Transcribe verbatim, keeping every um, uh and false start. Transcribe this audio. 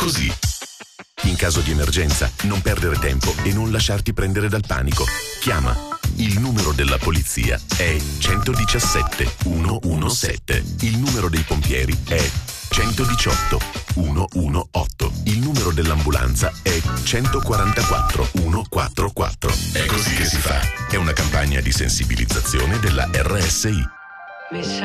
così. In caso di emergenza, non perdere tempo e non lasciarti prendere dal panico. Chiama. Il numero della polizia è centodiciassette centodiciassette. Il numero dei pompieri è centodiciotto centodiciotto. Il numero dell'ambulanza è centoquarantaquattro centoquarantaquattro. È così che si fa. È una campagna di sensibilizzazione della R S I.